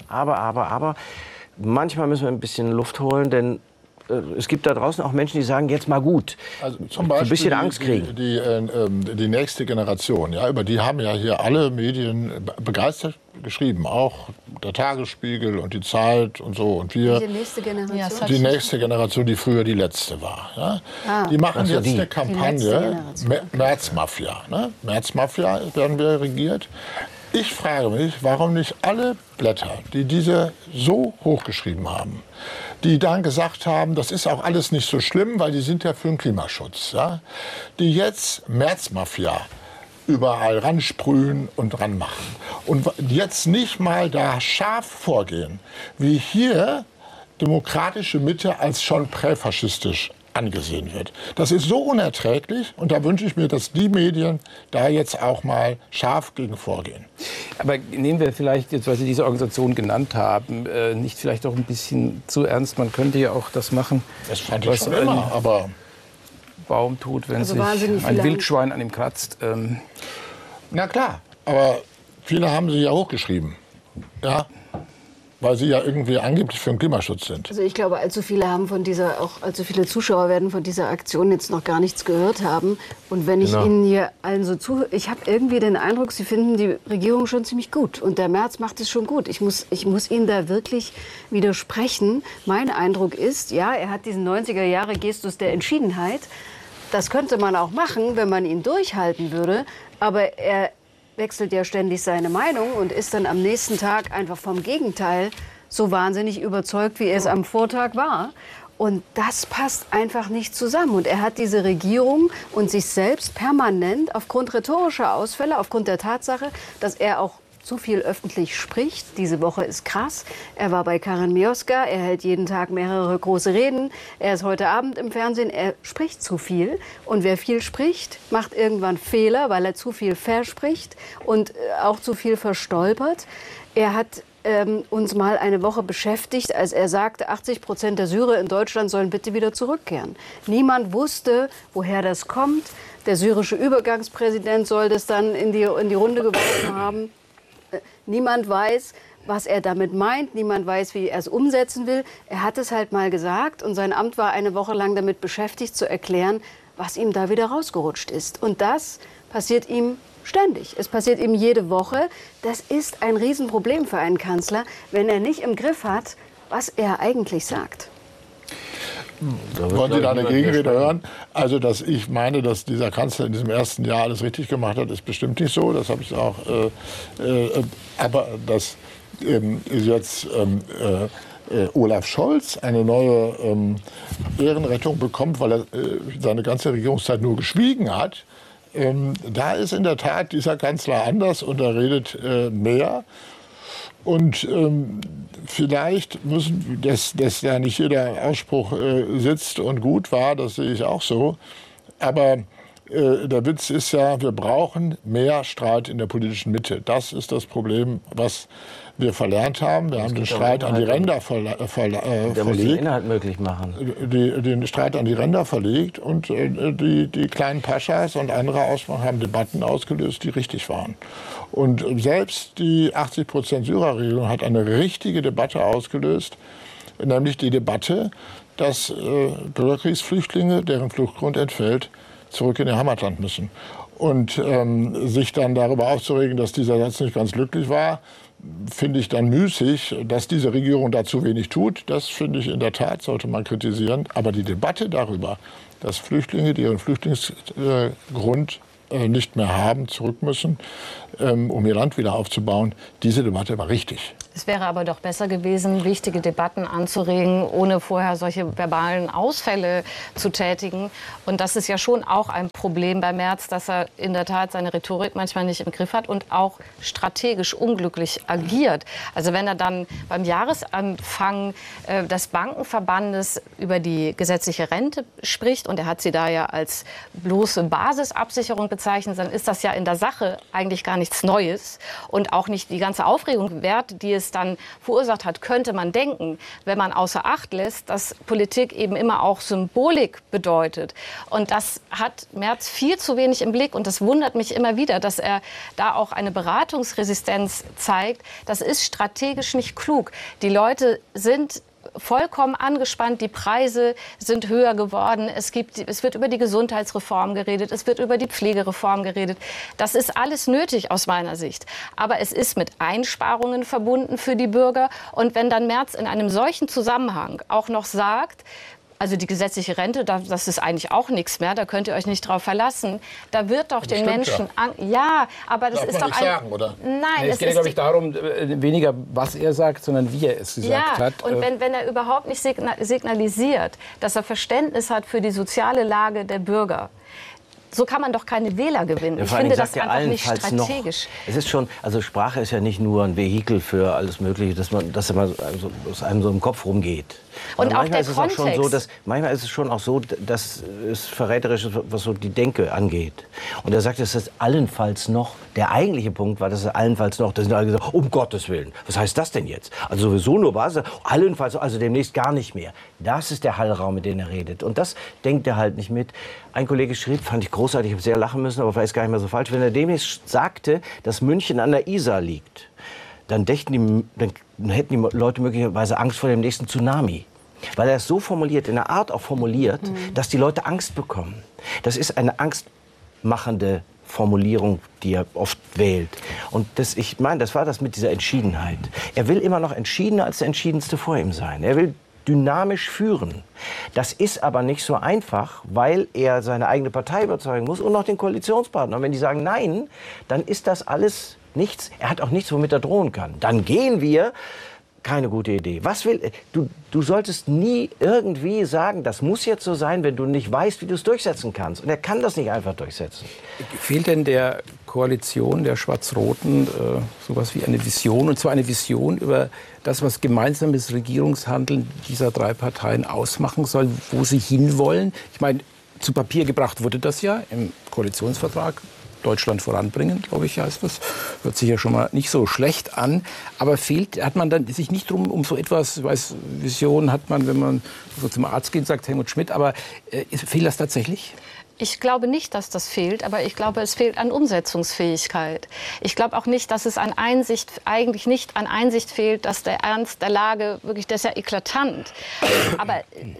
manchmal müssen wir ein bisschen Luft holen, denn es gibt da draußen auch Menschen, die sagen, jetzt mal gut. Also zum Beispiel ein bisschen Angst kriegen. Die nächste Generation, ja, über die haben ja hier alle Medien begeistert geschrieben, auch der Tagesspiegel und die Zeit und so. Und wir, die nächste Generation? Die nächste Generation, die früher die letzte war. Ja. Die machen jetzt eine Kampagne, Märzmafia. Ne? Märzmafia werden wir regiert. Ich frage mich, warum nicht alle Blätter, die diese so hochgeschrieben haben, die dann gesagt haben, das ist auch alles nicht so schlimm, weil die sind ja für den Klimaschutz, ja? Die jetzt Märzmafia überall ransprühen und ranmachen und jetzt nicht mal da scharf vorgehen, wie hier demokratische Mitte als schon präfaschistisch angesehen wird. Das ist so unerträglich und da wünsche ich mir, dass die Medien da jetzt auch mal scharf gegen vorgehen. Aber nehmen wir vielleicht, jetzt, weil Sie diese Organisation genannt haben, nicht vielleicht auch ein bisschen zu ernst. Man könnte ja auch das machen, das fand ich schon immer, aber Baum tut, wenn also sich ein Wildschwein an ihm kratzt. Na klar, aber viele haben sie ja hochgeschrieben. Ja. Weil sie ja irgendwie angeblich für den Klimaschutz sind. Also ich glaube, allzu viele Zuschauer werden von dieser Aktion jetzt noch gar nichts gehört haben. Und wenn ich Ihnen hier allen so zuhöre, ich habe irgendwie den Eindruck, Sie finden die Regierung schon ziemlich gut. Und der Merz macht es schon gut. Ich muss Ihnen da wirklich widersprechen. Mein Eindruck ist, ja, er hat diesen 90er-Jahre-Gestus der Entschiedenheit. Das könnte man auch machen, wenn man ihn durchhalten würde. Aber er wechselt ja ständig seine Meinung und ist dann am nächsten Tag einfach vom Gegenteil so wahnsinnig überzeugt, wie er es am Vortag war. Und das passt einfach nicht zusammen. Und er hat diese Regierung und sich selbst permanent aufgrund rhetorischer Ausfälle, aufgrund der Tatsache, dass er auch zu viel öffentlich spricht. Diese Woche ist krass. Er war bei Karin Mioska, er hält jeden Tag mehrere große Reden. Er ist heute Abend im Fernsehen, er spricht zu viel. Und wer viel spricht, macht irgendwann Fehler, weil er zu viel verspricht und auch zu viel verstolpert. Er hat uns mal eine Woche beschäftigt, als er sagte, 80% der Syrer in Deutschland sollen bitte wieder zurückkehren. Niemand wusste, woher das kommt. Der syrische Übergangspräsident soll das dann in die Runde geworfen haben. Niemand weiß, was er damit meint. Niemand weiß, wie er es umsetzen will. Er hat es halt mal gesagt und sein Amt war eine Woche lang damit beschäftigt, zu erklären, was ihm da wieder rausgerutscht ist. Und das passiert ihm ständig. Es passiert ihm jede Woche. Das ist ein Riesenproblem für einen Kanzler, wenn er nicht im Griff hat, was er eigentlich sagt. Wollen Sie da eine Gegenrede hören? Also, dass ich meine, dass dieser Kanzler in diesem ersten Jahr alles richtig gemacht hat, ist bestimmt nicht so. Das habe ich auch. Aber dass jetzt Olaf Scholz eine neue Ehrenrettung bekommt, weil er seine ganze Regierungszeit nur geschwiegen hat, da ist in der Tat dieser Kanzler anders und er redet mehr. Und vielleicht müssen, dass ja nicht jeder Ausspruch sitzt und gut war, das sehe ich auch so. Aber Der Witz ist ja, wir brauchen mehr Streit in der politischen Mitte. Das ist das Problem, was wir verlernt haben. Wir haben den Streit an die Ränder verlegt. Der muss den Inhalt möglich machen. Den Streit an die Ränder verlegt und die kleinen Paschas und andere Ausmachen haben Debatten ausgelöst, die richtig waren. Und selbst die 80% Syrerregelung hat eine richtige Debatte ausgelöst, nämlich die Debatte, dass Bürgerkriegsflüchtlinge, deren Fluchtgrund entfällt, zurück in ihr Heimatland müssen. Und sich dann darüber aufzuregen, dass dieser Satz nicht ganz glücklich war, finde ich dann müßig. Dass diese Regierung dazu wenig tut, das finde ich in der Tat, sollte man kritisieren. Aber die Debatte darüber, dass Flüchtlinge, die ihren Flüchtlingsgrund nicht mehr haben, zurück müssen, um ihr Land wieder aufzubauen, diese Debatte war richtig. Es wäre aber doch besser gewesen, wichtige Debatten anzuregen, ohne vorher solche verbalen Ausfälle zu tätigen. Und das ist ja schon auch ein Problem bei Merz, dass er in der Tat seine Rhetorik manchmal nicht im Griff hat und auch strategisch unglücklich agiert. Also wenn er dann beim Jahresanfang des Bankenverbandes über die gesetzliche Rente spricht, und er hat sie da ja als bloße Basisabsicherung bezeichnet, dann ist das ja in der Sache eigentlich gar nichts Neues und auch nicht die ganze Aufregung wert, die es dann verursacht hat, könnte man denken, wenn man außer Acht lässt, dass Politik eben immer auch Symbolik bedeutet. Und das hat Merz viel zu wenig im Blick. Und das wundert mich immer wieder, dass er da auch eine Beratungsresistenz zeigt. Das ist strategisch nicht klug. Die Leute sind vollkommen angespannt. Die Preise sind höher geworden. Es wird über die Gesundheitsreform geredet. Es wird über die Pflegereform geredet. Das ist alles nötig aus meiner Sicht. Aber es ist mit Einsparungen verbunden für die Bürger. Und wenn dann Merz in einem solchen Zusammenhang auch noch sagt, also die gesetzliche Rente, das ist eigentlich auch nichts mehr, da könnt ihr euch nicht drauf verlassen. Da wird doch den Menschen... Ja, aber das ist doch nicht sagen, oder? Nein, es geht, glaube ich, darum, weniger, was er sagt, sondern wie er es gesagt hat. Und wenn er überhaupt nicht signalisiert, dass er Verständnis hat für die soziale Lage der Bürger, so kann man doch keine Wähler gewinnen. Ja, ich finde das einfach nicht strategisch. Es ist schon, also Sprache ist ja nicht nur ein Vehikel für alles Mögliche, dass immer aus einem so im Kopf rumgeht. Und auch der Kontext. Manchmal ist es schon auch so, dass es verräterisch ist, was so die Denke angeht. Und er sagt, es ist allenfalls noch, der eigentliche Punkt war, dass es allenfalls noch, da sind alle gesagt, um Gottes Willen, was heißt das denn jetzt? Also sowieso nur Basis, allenfalls, also demnächst gar nicht mehr. Das ist der Hallraum, mit dem er redet. Und das denkt er halt nicht mit. Ein Kollege schrieb, fand ich großartig, ich habe sehr lachen müssen, aber vielleicht gar nicht mehr so falsch, wenn er demnächst sagte, dass München an der Isar liegt, dann hätten die Leute möglicherweise Angst vor dem nächsten Tsunami. Weil er es so formuliert, in einer Art auch formuliert, dass die Leute Angst bekommen. Das ist eine angstmachende Formulierung, die er oft wählt. Und ich meine, das war das mit dieser Entschiedenheit. Er will immer noch entschiedener als der Entschiedenste vor ihm sein. Er will dynamisch führen. Das ist aber nicht so einfach, weil er seine eigene Partei überzeugen muss und noch den Koalitionspartner. Und wenn die sagen Nein, dann ist das alles nichts. Er hat auch nichts, womit er drohen kann. Dann gehen wir. Keine gute Idee. Du solltest nie irgendwie sagen, das muss jetzt so sein, wenn du nicht weißt, wie du es durchsetzen kannst. Und er kann das nicht einfach durchsetzen. Fehlt denn der Koalition der Schwarz-Roten sowas wie eine Vision? Und zwar eine Vision über das, was gemeinsames Regierungshandeln dieser drei Parteien ausmachen soll, wo sie hinwollen? Ich meine, zu Papier gebracht wurde das ja im Koalitionsvertrag. Deutschland voranbringen, glaube ich, heißt das. Hört sich ja schon mal nicht so schlecht an. Aber hat man dann sich nicht um so etwas, ich weiß, Vision hat man, wenn man so zum Arzt geht, sagt Helmut Schmidt, aber fehlt das tatsächlich? Ich glaube nicht, dass das fehlt, aber ich glaube, es fehlt an Umsetzungsfähigkeit. Ich glaube auch nicht, dass es eigentlich nicht an Einsicht fehlt, dass der Ernst der Lage wirklich, das ist ja eklatant. Aber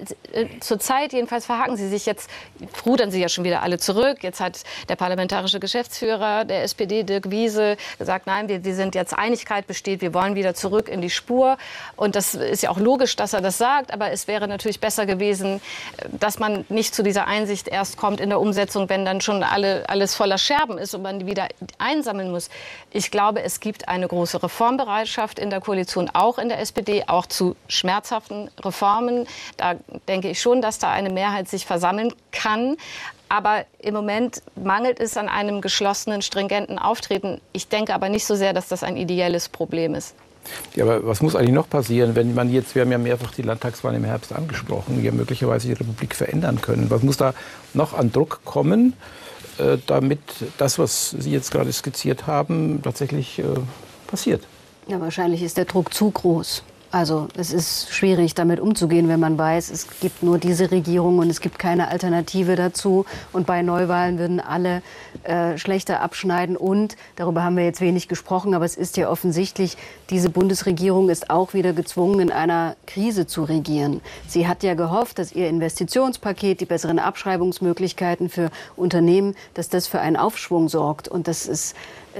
zurzeit jedenfalls verhaken Sie sich jetzt, rudern Sie ja schon wieder alle zurück. Jetzt hat der parlamentarische Geschäftsführer der SPD, Dirk Wiese, gesagt, nein, wir sind jetzt, Einigkeit besteht, wir wollen wieder zurück in die Spur. Und das ist ja auch logisch, dass er das sagt, aber es wäre natürlich besser gewesen, dass man nicht zu dieser Einsicht erst kommt in der Umsetzung, wenn dann schon alles voller Scherben ist und man die wieder einsammeln muss. Ich glaube, es gibt eine große Reformbereitschaft in der Koalition, auch in der SPD, auch zu schmerzhaften Reformen. Da denke ich schon, dass da eine Mehrheit sich versammeln kann. Aber im Moment mangelt es an einem geschlossenen, stringenten Auftreten. Ich denke aber nicht so sehr, dass das ein ideelles Problem ist. Ja, aber was muss eigentlich noch passieren, wenn man jetzt, wir haben ja mehrfach die Landtagswahl im Herbst angesprochen, die ja möglicherweise die Republik verändern können. Was muss da noch an Druck kommen, damit das, was Sie jetzt gerade skizziert haben, tatsächlich passiert? Ja, wahrscheinlich ist der Druck zu groß. Also es ist schwierig, damit umzugehen, wenn man weiß, es gibt nur diese Regierung und es gibt keine Alternative dazu. Und bei Neuwahlen würden alle schlechter abschneiden. Und, darüber haben wir jetzt wenig gesprochen, aber es ist ja offensichtlich, diese Bundesregierung ist auch wieder gezwungen, in einer Krise zu regieren. Sie hat ja gehofft, dass ihr Investitionspaket, die besseren Abschreibungsmöglichkeiten für Unternehmen, dass das für einen Aufschwung sorgt. Und das ist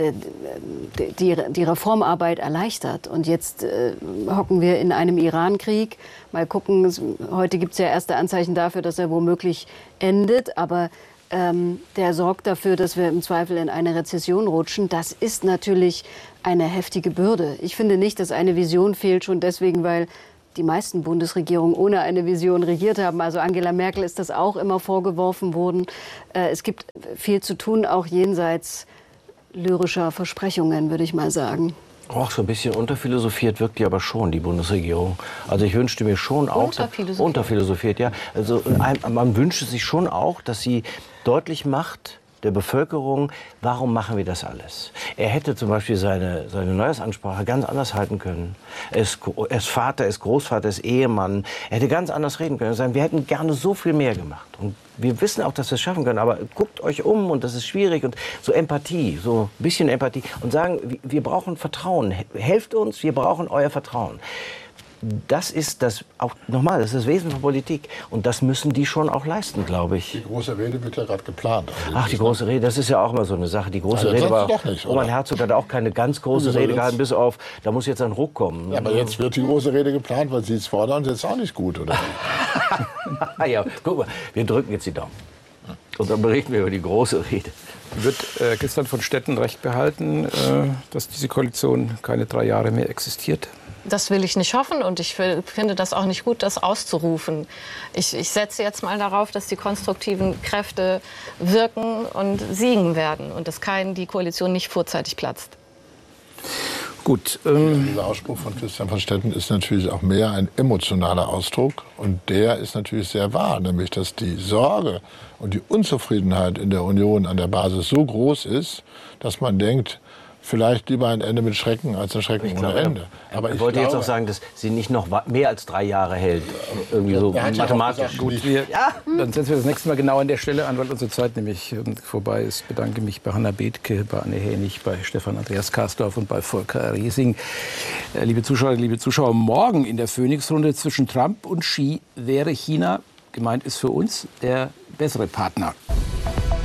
die Reformarbeit erleichtert. Und jetzt hocken wir in einem Iran-Krieg. Mal gucken, heute gibt es ja erste Anzeichen dafür, dass er womöglich endet. Aber der sorgt dafür, dass wir im Zweifel in eine Rezession rutschen. Das ist natürlich eine heftige Bürde. Ich finde nicht, dass eine Vision fehlt, schon deswegen, weil die meisten Bundesregierungen ohne eine Vision regiert haben. Also Angela Merkel ist das auch immer vorgeworfen worden. Es gibt viel zu tun, auch jenseits lyrischer Versprechungen, würde ich mal sagen. Och, so ein bisschen unterphilosophiert wirkt die aber schon, die Bundesregierung. Also ich wünschte mir schon auch... Unterphilosophiert, ja. Also man wünscht sich schon auch, dass sie deutlich macht der Bevölkerung, warum machen wir das alles? Er hätte zum Beispiel seine Neujahrsansprache ganz anders halten können. Er ist Vater, er ist Großvater, er ist Ehemann. Er hätte ganz anders reden können. Wir hätten gerne so viel mehr gemacht. Und wir wissen auch, dass wir es schaffen können. Aber guckt euch um und das ist schwierig. Und so Empathie, so ein bisschen Empathie. Und sagen, wir brauchen Vertrauen. Helft uns, wir brauchen euer Vertrauen. Das ist das Wesen von Politik. Und das müssen die schon auch leisten, glaube ich. Die große Rede wird ja gerade geplant. Ach, die große Rede, das ist ja auch immer so eine Sache. Die große Rede war, doch nicht, Roman Herzog hat auch keine ganz große Rede gehalten, bis auf, da muss jetzt ein Ruck kommen. Ja, aber jetzt wird die große Rede geplant, weil Sie es fordern, das ist auch nicht gut, oder? Ja, guck mal, wir drücken jetzt die Daumen. Und dann berichten wir über die große Rede. Wird Christian von Stetten recht behalten, dass diese Koalition keine 3 Jahre mehr existiert? Das will ich nicht hoffen und ich finde das auch nicht gut, das auszurufen. Ich setze jetzt mal darauf, dass die konstruktiven Kräfte wirken und siegen werden und dass die Koalition nicht vorzeitig platzt. Gut. Dieser Ausspruch von Christian von Stetten ist natürlich auch mehr ein emotionaler Ausdruck. Und der ist natürlich sehr wahr, nämlich dass die Sorge und die Unzufriedenheit in der Union an der Basis so groß ist, dass man denkt, vielleicht lieber ein Ende mit Schrecken als ein Schrecken ohne Ende. Aber ich wollte jetzt auch sagen, dass sie nicht noch mehr als 3 Jahre hält. Irgendwie so mathematisch. Gut, dann setzen wir das nächste Mal genau an der Stelle an, weil unsere Zeit nämlich vorbei ist. Ich bedanke mich bei Hannah Bethke, bei Anne Hänig, bei Stefan Andreas Karsdorf und bei Volker Riesing. Liebe Zuschauerinnen, liebe Zuschauer, morgen in der Phoenix-Runde zwischen Trump und Xi wäre China, gemeint ist für uns, der bessere Partner.